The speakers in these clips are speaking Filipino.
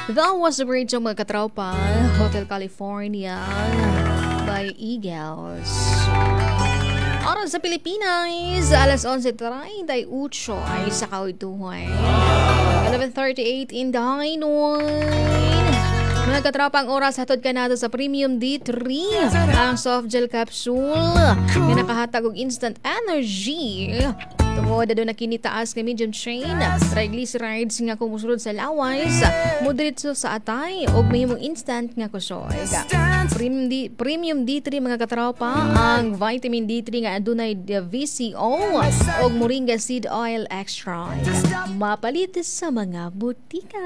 That was the bridge ng mga katropa, Hotel California by Eagles. Oras sa Pilipinas, alas 11:38 ay sa kautuhan. 11:38 in the noon. Mga katropa, ang oras hatod ka nato sa Premium D3, ang soft gel capsule na nakahatag og instant energy. Tungod na nakinitaas nga medium chain, triglycerides nga kumusulod sa lawas, moderate sa atay, o mahimong instant nga kusog. Premium D3 mga katropa, ang vitamin D3 nga adunay VCO o moringa seed oil extract. Mapalit sa mga butika.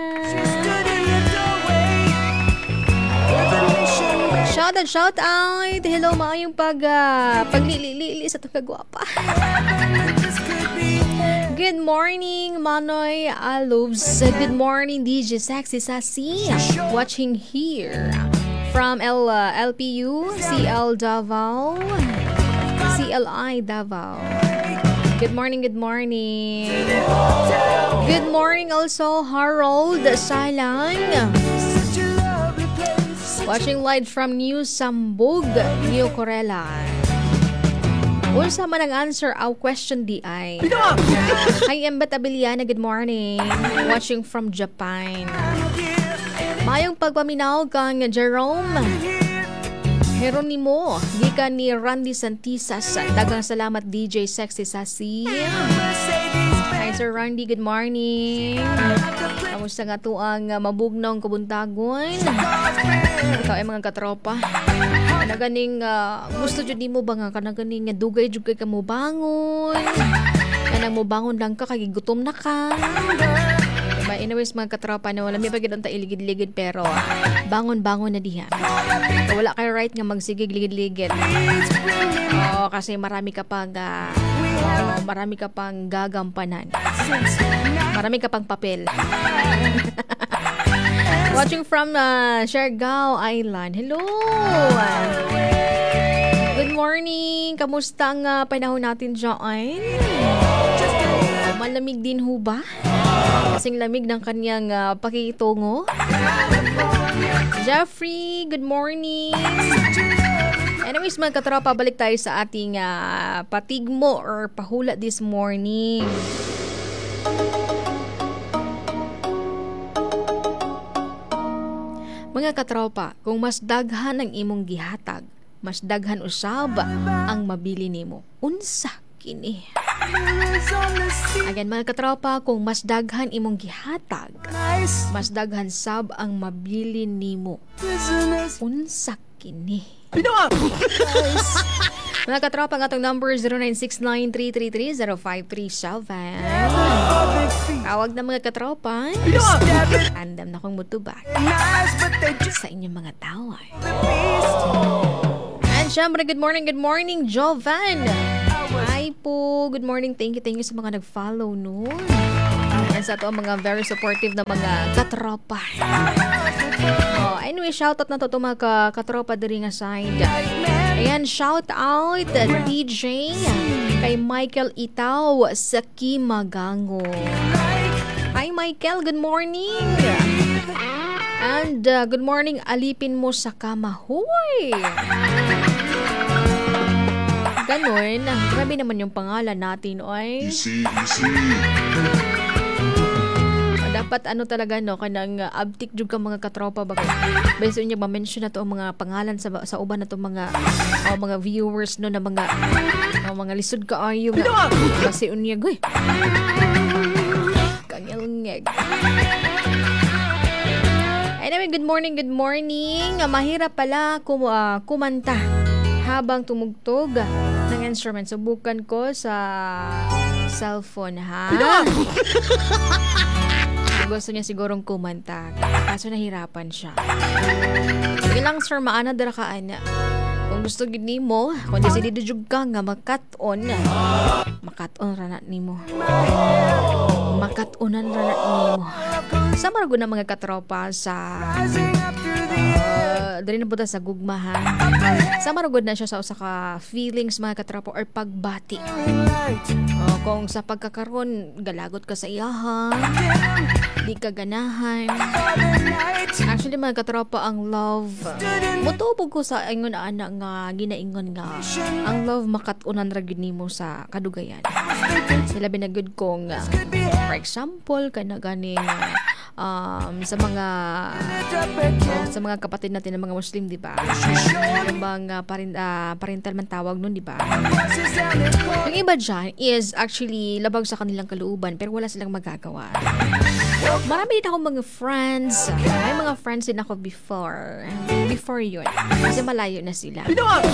Shout out. Hello, maayong paglili sa itong kagwapa. Good morning, Manoy Alubs. Good morning, DJ Sexy Sassy. Watching here from LPU, CL Davao, CLI Davao. Good morning. Good morning also, Harold Salang. Watching live from New Sambug, New Corella. Unsa man ang answer our question di ay. Hi, Embat Abiliana, good morning. Watching from Japan. Mayong pagpaminaw kang Jerome Heronimo, gikan ni Randy Santisas. Daghang salamat DJ Sexy Sassy. Hi Sir Randy, good morning. Kamusta nga to ang mabugnong kabuntagon? Ikaw ay mga katropa. Kanaganing gusto jud nimo ba nga kanaganing dugay jud kay kamo bangon. Kanang mo bangon lang ka kay gutom na ka. Diba? Anyways mga katropa na wala may pagidon ta iligid-ligid pero bangon-bangon na diha. Wala kay right nga magsigig ligid-ligid. Kasi marami ka pang gagampanan. Marami ka pang papel. Watching from Siargao Island. Hello! Good morning! Kamusta ang panahon natin dyan? Malamig din ho ba? Kasing lamig ng kanyang pakikitungo. Jeffrey, good morning! Anyways mga katropa, balik tayo sa ating patigmo or pahula this morning. Mga katropa, kung mas daghan ang imong gihatag, mas daghan usab ang mabili nimo. Unsa kini? Again mga katropa, kung mas daghan imong gihatag, mas daghan sab ang mabili nimo. Unsa kini? Mga katropa, ang atong number 0969-333-0537. Tawag na mga katropa. Andam na kong mutubak sa inyong mga tawag. And syempre, good morning, Jovan. Hi po, good morning, thank you sa mga nag-follow no. And sa ito ang mga very supportive na mga katropa. Anyway, shoutout na to mga katropa diri nga side. Ayan, shout out DJ kay Michael Itaw sa Kimagango. Hi Michael, good morning. And good morning, alipin mo sa kamahoy. Ganon, grabe naman yung pangalan natin, oy. Easy. Dapat talaga no kanang abtik jud ka mga katropa ba based on yung ma-mention na to ang mga pangalan sa uban na to mga viewers no na mga lisod ka ayo kasi unyag oy kanyalngeg. Anyway, good morning. Mahirap pala kumanta habang tumugtog ng instrument. Subukan ko sa cellphone ha. Gusto niya sigurong kumanta kaso nahirapan siya. Sige lang sir, maana dara ka ana. Kung gusto gid nimo, kung decidido jud ka nga makaton ranat nimo. Makatonan ranat nimo. Sama ra gud na mga katropa sa dali na puta sa gugmahan. Sama ra gud na siya sa usa ka feelings mga katropa or pagbati. Kung sa pagkakaroon galagot ka sa iyaha, di di ka ganahan. Actually mga katropa, ang love mutubog ko sa ingon anak nga ginaingon nga ang love makatunan ra gyud nimo sa kadugayan. Sila binagud kong for example kana ganing sa mga kapatid natin ng mga Muslim, di ba? Yung mga parental man tawag nun, di ba? Yung iba dyan is actually labag sa kanilang kalooban pero wala silang magagawa. Marami din akong mga friends. May mga friends din ako before yun. Kasi malayo na sila.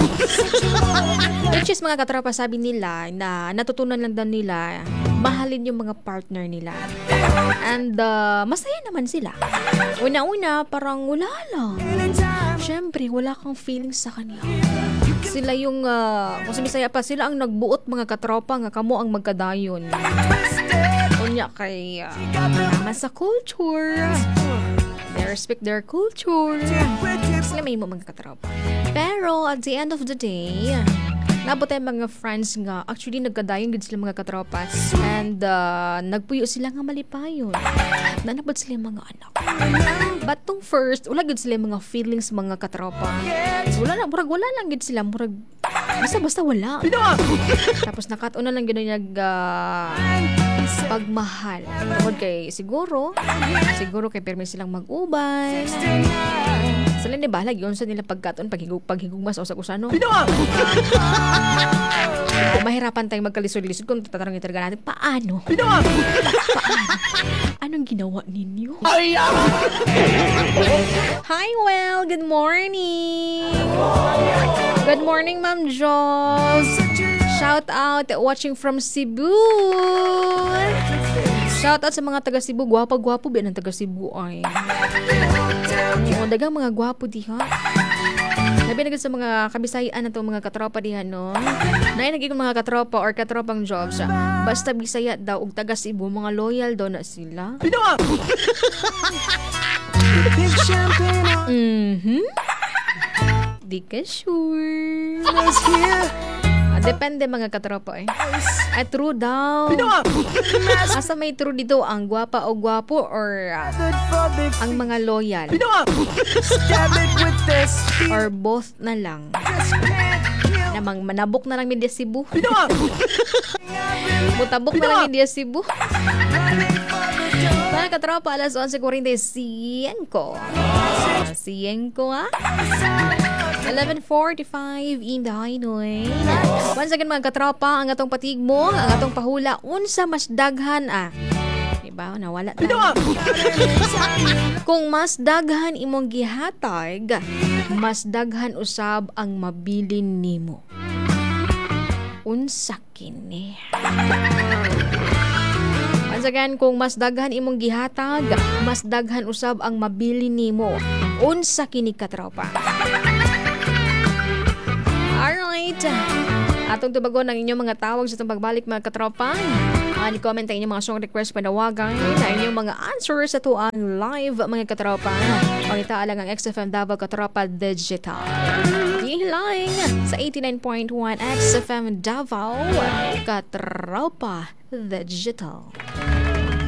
Which is mga katropa, sabi nila na natutunan lang daw nila mahalin yung mga partner nila. And masaya naman sila. Una-una, parang wala lang. Siyempre, wala kang feelings sa kanya. Sila yung, kung sumisaya pa, sila ang nagbuot mga katropa nga kamo ang magkadayon. Unya kay tama sa culture. They respect their culture. Sila may mga katropa. Pero at the end of the day, nabot tayo mga friends nga actually nagkadayon gud sila mga katropa and nagpuyo sila nga malipayon. Nanabot sila mga anak. But tong first, wala gud sila mga feelings mga katropa. Wala lang gud sila murag basta wala. Tapos nakatuna lang gud nag pagmahal. Tungod kay siguro kay permi silang mag-uban. Sila ni balag yun sa nila pagkaton paghigugmas o sa kusano. Mahirapan tayong magkalisod-lisod kung tatanungin talaga natin paano? Anong ginawa ninyo? Hi, well, good morning. Good morning, Ma'am Jos. Shout out watching from Cebu. Shout out sa mga taga Cebu. Gwapo ba ng taga Cebu ay. Dagang mga gwapo diha. Labi na sa mga kabisayan na to mga katropa diha no. Nay naging mga katropa or katropang jobs. Basta Bisaya daw ug taga Cebu, mga loyal daw na sila. Di ka sure. Depende mga katropa eh. At true daw. Asa may true dito, ang gwapa o gwapo or ang mga loyal? Or both na lang? Namang manabok na lang media Cebu. Mutabok na lang media Cebu. Mga katropa, alas 11:45. Siyenko ha? 11:45 in the Hanoi. Once again mga katropa, ang atong patigmo, ang atong pahula, unsa mas daghan diba? Nawala tayo. Kung mas daghan imong gihatag, mas daghan usab ang mabilin nimo. Unsa kini? Once again, kung mas daghan imong gihatag, mas daghan usab ang mabilin nimo. Unsa kini katropa? Alright. Atong tubagon ang inyong mga tawag sa itong pagbalik mga katropa. I-comment ang inyong mga song request panawagan na inyong mga answers sa tuang live mga katropa. Pangita lang ang XFM Davao Katropa Digital. Hilang sa 89.1 XFM Davao Katropa Digital.